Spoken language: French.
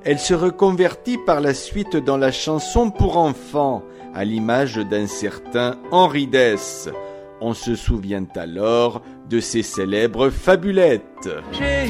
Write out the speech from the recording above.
Elle se reconvertit par la suite dans la chanson pour enfants, à l'image d'un certain Henri Dess. On se souvient alors de ses célèbres fabulettes.